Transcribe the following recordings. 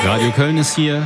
Radio Köln ist hier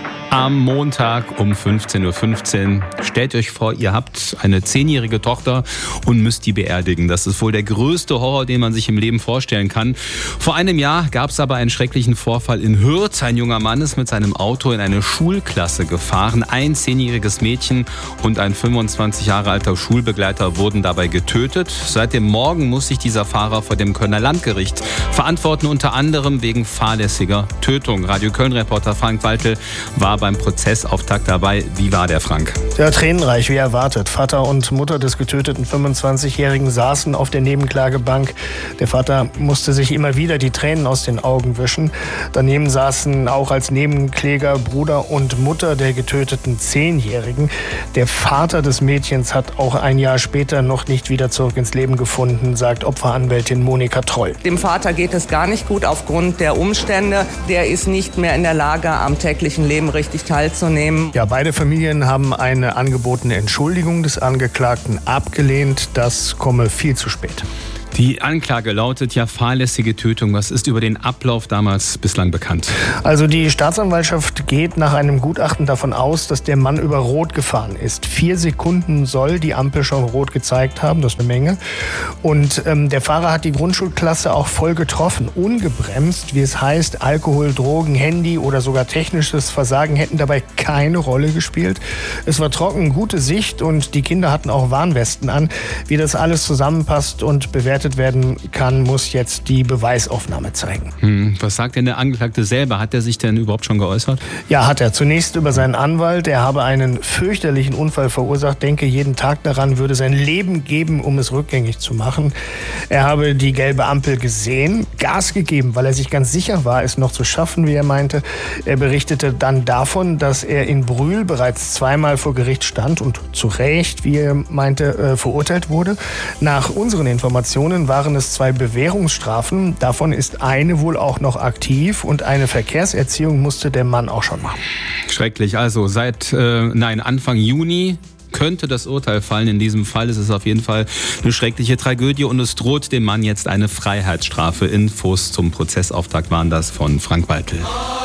am Montag um 15.15 Uhr. Stellt euch vor, ihr habt eine 10-jährige Tochter und müsst die beerdigen. Das ist wohl der größte Horror, den man sich im Leben vorstellen kann. Vor einem Jahr gab es aber einen schrecklichen Vorfall in Hürth. Ein junger Mann ist mit seinem Auto in eine Schulklasse gefahren. Ein 10-jähriges Mädchen und ein 25 Jahre alter Schulbegleiter wurden dabei getötet. Seit dem Morgen muss sich dieser Fahrer vor dem Kölner Landgericht verantworten, unter anderem wegen fahrlässiger Tötung. Radio Köln-Reporter Frank Waltel war beim Prozessauftakt dabei. Wie war der, Frank? Ja, tränenreich, wie erwartet. Vater und Mutter des getöteten 25-Jährigen saßen auf der Nebenklagebank. Der Vater musste sich immer wieder die Tränen aus den Augen wischen. Daneben saßen auch als Nebenkläger Bruder und Mutter der getöteten 10-Jährigen. Der Vater des Mädchens hat auch ein Jahr später noch nicht wieder zurück ins Leben gefunden, sagt Opferanwältin Monika Troll. Dem Vater geht es gar nicht gut aufgrund der Umstände. Der ist nicht mehr in der Lage, am täglichen Leben richtig teilzunehmen. Ja, beide Familien haben eine angebotene Entschuldigung des Angeklagten abgelehnt. Das komme viel zu spät. Die Anklage lautet ja fahrlässige Tötung. Was ist über den Ablauf damals bislang bekannt? Also die Staatsanwaltschaft geht nach einem Gutachten davon aus, dass der Mann über Rot gefahren ist. 4 Sekunden soll die Ampel schon rot gezeigt haben, das ist eine Menge. Und der Fahrer hat die Grundschulklasse auch voll getroffen, ungebremst. Wie es heißt, Alkohol, Drogen, Handy oder sogar technisches Versagen hätten dabei keine Rolle gespielt. Es war trocken, gute Sicht und die Kinder hatten auch Warnwesten an. Wie das alles zusammenpasst und bewertet werden kann, muss jetzt die Beweisaufnahme zeigen. Was sagt denn der Angeklagte selber? Hat er sich denn überhaupt schon geäußert? Ja, hat er. Zunächst über seinen Anwalt. Er habe einen fürchterlichen Unfall verursacht, denke jeden Tag daran, würde sein Leben geben, um es rückgängig zu machen. Er habe die gelbe Ampel gesehen, Gas gegeben, weil er sich ganz sicher war, es noch zu schaffen, wie er meinte. Er berichtete dann davon, dass er in Brühl bereits 2-mal vor Gericht stand und zu Recht, wie er meinte, verurteilt wurde. Nach unseren Informationen waren es 2 Bewährungsstrafen. Davon ist eine wohl auch noch aktiv und eine Verkehrserziehung musste der Mann auch schon machen. Schrecklich. Also Anfang Juni könnte das Urteil fallen. In diesem Fall ist es auf jeden Fall eine schreckliche Tragödie und es droht dem Mann jetzt eine Freiheitsstrafe. Infos zum Prozessauftakt waren das von Frank Waltel.